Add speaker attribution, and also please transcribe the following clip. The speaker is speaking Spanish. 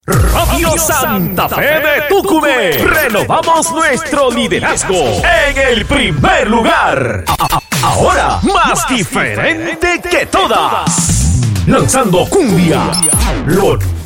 Speaker 1: Radio Santa Fe de Tucumán. Renovamos nuestro liderazgo en el primer lugar. Ahora más diferente que todas. Lanzando cumbia, lo